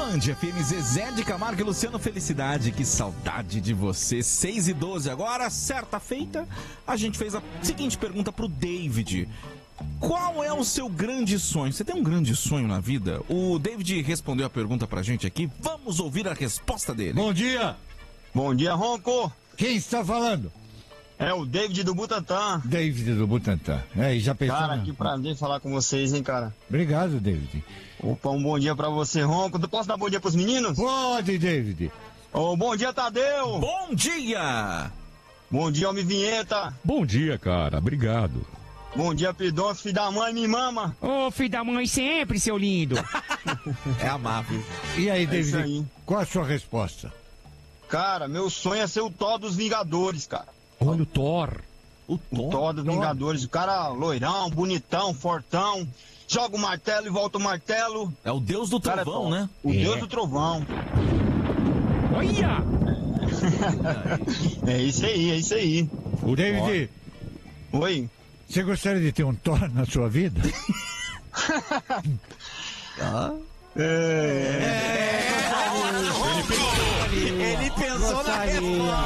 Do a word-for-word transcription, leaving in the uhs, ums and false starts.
Band F M, Zezé de Camargo e Luciano Felicidade, que saudade de você. Seis e doze agora, certa feita, a gente fez a seguinte pergunta pro David: qual é o seu grande sonho? Você tem um grande sonho na vida? O David respondeu a pergunta pra gente aqui, vamos ouvir a resposta dele. Bom dia! Bom dia, Ronco! Quem está falando? É o David do Butantã. David do Butantã. É, e já pensou? Cara, na... que prazer falar com vocês, hein, cara? Obrigado, David. Opa, um bom dia pra você, Ronco. Posso dar bom dia pros meninos? Pode, David. Ô, bom dia, Tadeu! Bom dia! Bom dia, Homem Vinheta! Bom dia, cara. Obrigado. Bom dia, Pidoncio, filho da mãe, me mama! Ô, oh, filho da mãe sempre, seu lindo! É amável. E aí, É David, isso aí. qual a sua resposta? Cara, meu sonho é ser o Thor dos Vingadores, cara. Olha o Thor. O O Thor? Thor dos Vingadores. O cara loirão, bonitão, fortão. Joga o martelo e volta o martelo. É o deus do Cara, trovão, Thor. né? O É. Deus do Trovão. Olha! É isso aí, é isso aí. O David, Oi. você gostaria de ter um Thor na sua vida? É... Ele pensou na resposta.